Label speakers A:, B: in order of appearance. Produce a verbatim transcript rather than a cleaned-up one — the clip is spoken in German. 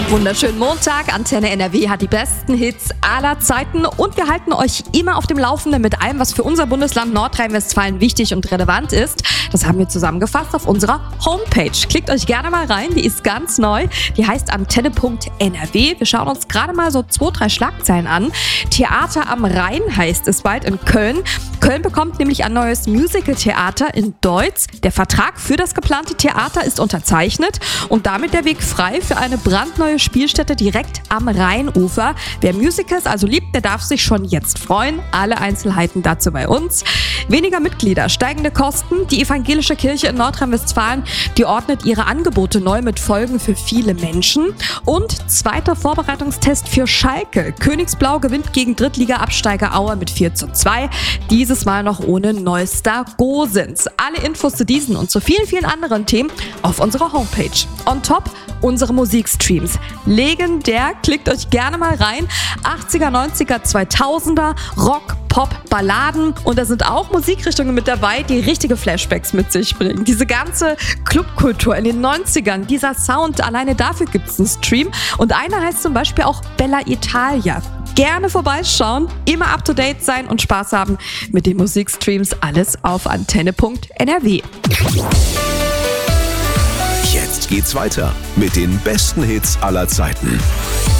A: Wunderschönen Montag. Antenne N R W hat die besten Hits aller Zeiten und wir halten euch immer auf dem Laufenden mit allem, was für unser Bundesland Nordrhein-Westfalen wichtig und relevant ist. Das haben wir zusammengefasst auf unserer Homepage. Klickt euch gerne mal rein, die ist ganz neu. Die heißt antenne punkt n r w. Wir schauen uns gerade mal so zwei, drei Schlagzeilen an. Theater am Rhein heißt es bald in Köln. Köln bekommt nämlich ein neues Musical-Theater in Deutz. Der Vertrag für das geplante Theater ist unterzeichnet und damit der Weg frei für eine brandneue Spielstätte direkt am Rheinufer. Wer Musicals also liebt, der darf sich schon jetzt freuen. Alle Einzelheiten dazu bei uns. Weniger Mitglieder, steigende Kosten. Die evangelische Kirche in Nordrhein-Westfalen, die ordnet ihre Angebote neu mit Folgen für viele Menschen. Und zweiter Vorbereitungstest für Schalke. Königsblau gewinnt gegen Drittliga-Absteiger Aue mit vier zu zwei. Dieses Mal noch ohne Neustar Gosens. Alle Infos zu diesen und zu vielen, vielen anderen Themen auf unserer Homepage. On top unsere Musikstreams. Legendär, klickt euch gerne mal rein. achtziger, neunziger, zweitausender, Rock, Pop, Balladen und da sind auch Musikrichtungen mit dabei, die richtige Flashbacks mit sich bringen. Diese ganze Clubkultur in den neunzigern, dieser Sound, alleine dafür gibt es einen Stream und einer heißt zum Beispiel auch Bella Italia. Gerne vorbeischauen, immer up to date sein und Spaß haben mit den Musikstreams. Alles auf antenne punkt n r w.
B: Jetzt geht's weiter mit den besten Hits aller Zeiten.